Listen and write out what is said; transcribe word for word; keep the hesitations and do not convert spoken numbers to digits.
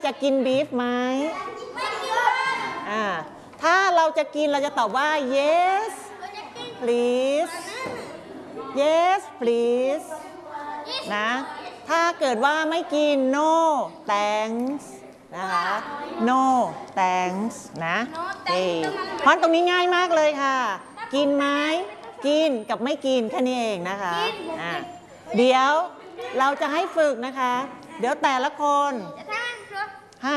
จะกินบีฟไหมอ่าถ้าเราจะกินเราจะตอบว่า yes please yes please นะถ้าเกิดว่าไม่กิน no thanks นะคะ no thanks นะเอ้เพราะตรงนี้ง่ายมากเลยค่ะกินไหมกินกับไม่กินแค่นี้เองนะคะอ่าเดี๋ยวเราจะให้ฝึกนะคะเดี๋ยวแต่ละคน